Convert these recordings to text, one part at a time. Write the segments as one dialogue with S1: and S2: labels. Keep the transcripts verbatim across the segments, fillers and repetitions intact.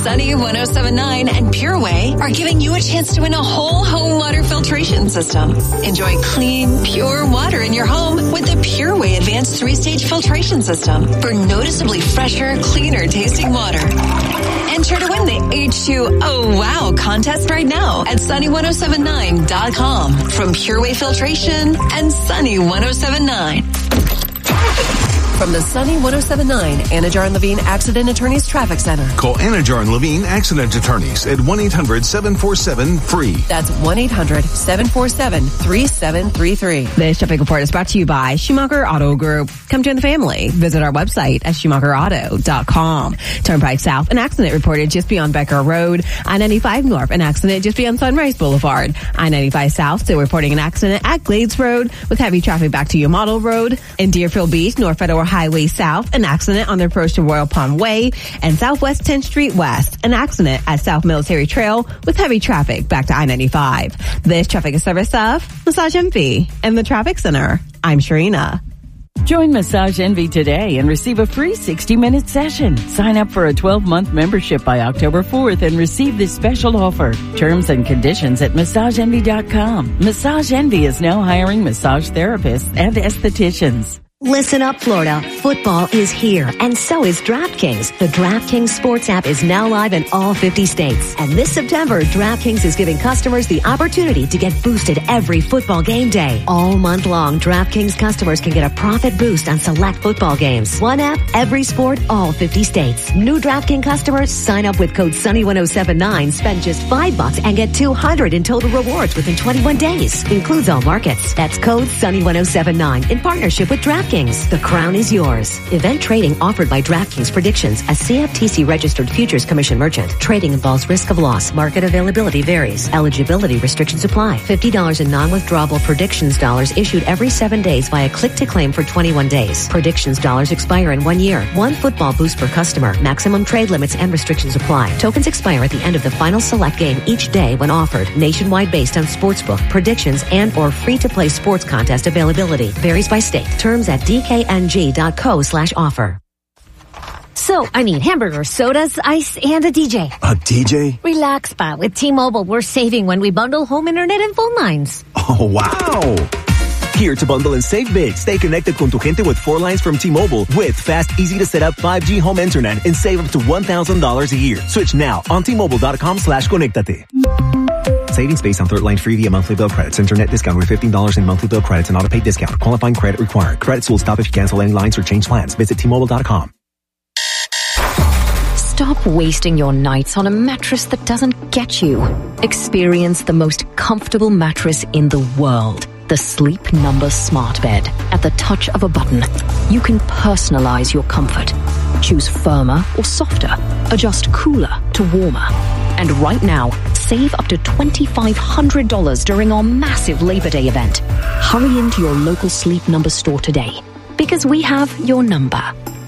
S1: Sunny one oh seven point nine and PureWay are giving you a chance to win a whole home water filtration system. Enjoy clean, pure water in your home with the PureWay Advanced three-stage filtration system for noticeably fresher, cleaner tasting water. Enter to win the H two O Wow contest right now at sunny one oh seven nine dot com from PureWay Filtration and Sunny one oh seven point nine. From the Sunny one oh seven point nine Anajar and Levine Accident Attorneys Traffic Center.
S2: Call Anajar and Levine Accident Attorneys at one eight hundred seven four seven free.
S1: That's one eight hundred seven four seven three seven three three.
S3: This traffic report is brought to you by Schumacher Auto Group. Come join the family. Visit our website at schumacher auto dot com. Turnpike South, an accident reported just beyond Becker Road. I ninety-five North, an accident just beyond Sunrise Boulevard. I ninety-five South, still reporting an accident at Glades Road with heavy traffic back to your Model Road. In Deerfield Beach, North Federal Highway South, an accident on the approach to Royal Palm Way. And Southwest tenth Street West, an accident at South Military Trail with heavy traffic back to I ninety-five. This traffic is service of Massage Envy and the Traffic Center. I'm Sharina.
S4: Join Massage Envy today and receive a free sixty-minute session. Sign up for a twelve-month membership by October fourth and receive this special offer. Terms and conditions at massage envy dot com. Massage Envy is now hiring massage therapists and estheticians.
S5: Listen up, Florida. Football is here, and so is DraftKings. The DraftKings Sports app is now live in all fifty states. And this September, DraftKings is giving customers the opportunity to get boosted every football game day. All month long, DraftKings customers can get a profit boost on select football games. One app, every sport, all fifty states. New DraftKings customers sign up with code Sunny one oh seven nine, spend just five bucks and get two hundred in total rewards within twenty-one days. Includes all markets. That's code Sunny one oh seven nine in partnership with DraftKings. The crown is yours. Event trading offered by DraftKings Predictions, a C F T C registered futures commission merchant. Trading involves risk of loss. Market availability varies. Eligibility restrictions apply. fifty dollars in non-withdrawable Predictions dollars issued every seven days via click to claim for twenty-one days. Predictions dollars expire in one year. One football boost per customer. Maximum trade limits and restrictions apply. Tokens expire at the end of the final select game each day when offered. Nationwide based on sportsbook, predictions, and or free-to-play sports contest availability. Varies by state. Terms at d k n g dot co slash offer.
S6: So, I mean, hamburgers, sodas, ice, and a D J.
S7: A D J?
S6: Relax, pa. With T-Mobile, we're saving when we bundle home internet and phone lines.
S7: Oh, wow. Here to bundle and save big. Stay connected con tu gente with four lines from T-Mobile with fast, easy-to-set-up five G home internet and save up to one thousand dollars a year. Switch now on T Mobile dot com slash conectate. Savings based on third line free via monthly bill credits. Internet discount with fifteen dollars in monthly bill credits and auto pay discount. Qualifying credit required. Credits will stop if you cancel any lines or change plans. Visit T Mobile dot com.
S8: Stop wasting your nights on a mattress that doesn't get you. Experience the most comfortable mattress in the world. The Sleep Number Smart Bed. At the touch of a button, you can personalize your comfort. Choose firmer or softer. Adjust cooler to warmer. And right now, save up to twenty-five hundred dollars during our massive Labor Day event. Hurry into your local Sleep Number store today, because we have your number.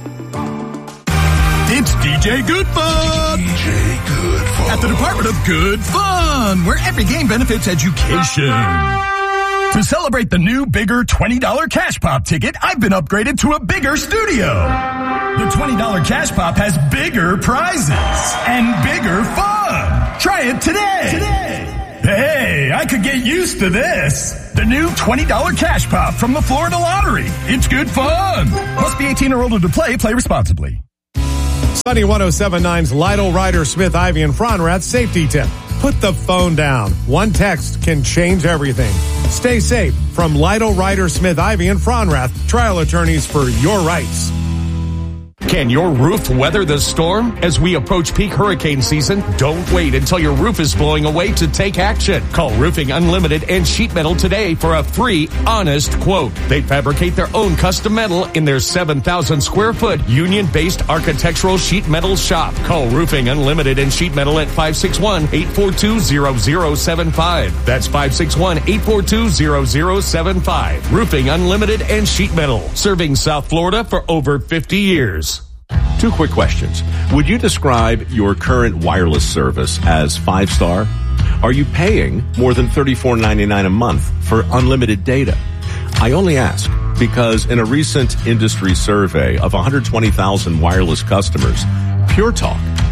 S9: It's D J Good Fun! D J Good Fun. At the Department of Good Fun, where every game benefits education. To celebrate the new, bigger twenty dollars Cash Pop ticket, I've been upgraded to a bigger studio. The twenty dollars Cash Pop has bigger prizes and bigger fun. Try it today. Today. Hey, I could get used to this. The new twenty dollars Cash Pop from the Florida Lottery. It's good fun. Must be eighteen or older to play. Play responsibly.
S10: Sunny one oh seven point nine's Lytle Ryder Smith Ivy and Fronrath safety tip. Put the phone down. One text can change everything. Stay safe from Lytle Ryder Smith Ivy and Fronrath, trial attorneys for your rights.
S11: Can your roof weather the storm? As we approach peak hurricane season, don't wait until your roof is blowing away to take action. Call Roofing Unlimited and Sheet Metal today for a free, honest quote. They fabricate their own custom metal in their seven thousand square foot union-based architectural sheet metal shop. Call Roofing Unlimited and Sheet Metal at five six one, eight four two, zero zero seven five. That's five six one, eight four two, zero zero seven five. Roofing Unlimited and Sheet Metal, serving South Florida for over fifty years.
S12: Two quick questions. Would you describe your current wireless service as five-star? Are you paying more than thirty-four ninety-nine a month for unlimited data? I only ask because in a recent industry survey of one hundred twenty thousand wireless customers, Pure Talk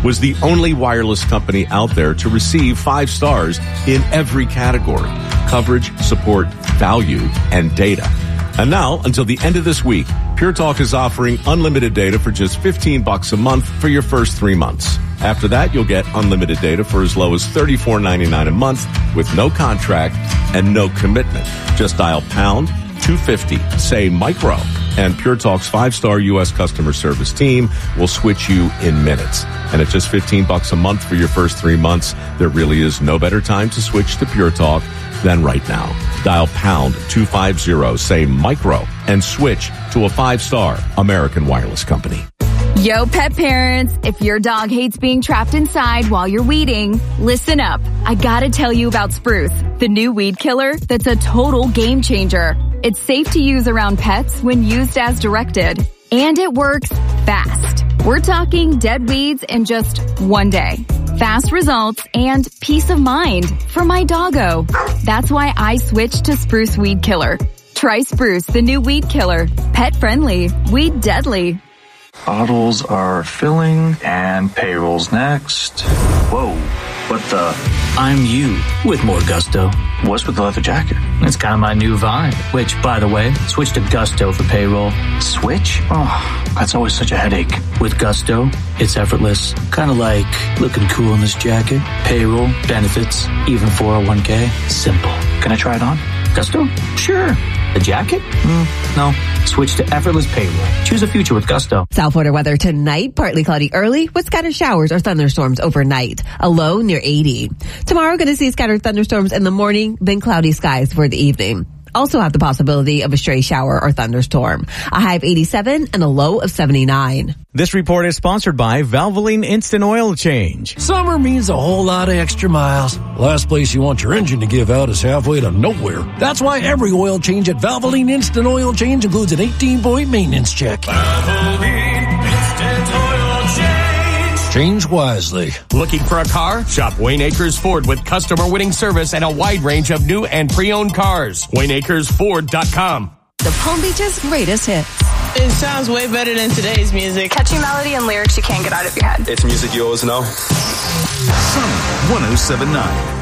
S12: was the only wireless company out there to receive five stars in every category: coverage, support, value, and data. And now, until the end of this week, Pure Talk is offering unlimited data for just fifteen bucks a month for your first three months. After that, you'll get unlimited data for as low as thirty-four ninety-nine a month with no contract and no commitment. Just dial pound two fifty, say micro, and Pure Talk's five-star U S customer service team will switch you in minutes. And at just fifteen bucks a month for your first three months, there really is no better time to switch to Pure Talk than right now. Dial pound two fifty, say micro, and switch to a five-star American wireless company.
S13: Yo, pet parents, if your dog hates being trapped inside while you're weeding, listen up. I gotta tell you about Spruce, the new weed killer that's a total game changer. It's safe to use around pets when used as directed, and it works fast. We're talking dead weeds in just one day. Fast results and peace of mind for my doggo. That's why I switched to Spruce Weed Killer. Try Spruce, the new weed killer. Pet friendly, weed deadly.
S14: Bottles are filling and payroll's next. Whoa, what the? I'm you with more gusto. What's with the leather jacket?
S15: It's kind of my new vibe, which, by the way, switch to Gusto for payroll.
S14: Switch? Oh, that's always such a headache.
S15: With Gusto, it's effortless. Kind of like looking cool in this jacket. Payroll, benefits, even four oh one k. Simple.
S14: Can I try it on?
S15: Gusto? Sure. The jacket? Mm, no. Switch to effortless payroll. Choose a future with Gusto.
S3: South Florida weather tonight, partly cloudy early with scattered showers or thunderstorms overnight. A low near eighty. Tomorrow, going to see scattered thunderstorms in the morning, then cloudy skies for the evening. Also have the possibility of a stray shower or thunderstorm. A high of eighty-seven and a low of seventy-nine.
S16: This report is sponsored by Valvoline Instant Oil Change.
S17: Summer means a whole lot of extra miles. Last place you want your engine to give out is halfway to nowhere. That's why every oil change at Valvoline Instant Oil Change includes an eighteen-point maintenance check. Valvoline Instant Oil Change. Change wisely.
S11: Looking for a car? Shop Wayne Acres Ford with customer-winning service and a wide range of new and pre-owned cars. Wayne Acres Ford dot com.
S1: The Palm Beach's greatest hits.
S18: It sounds way better than today's music.
S19: Catchy melody and lyrics you can't get out of your head.
S20: It's music you always know.
S2: Summer one oh seven point nine.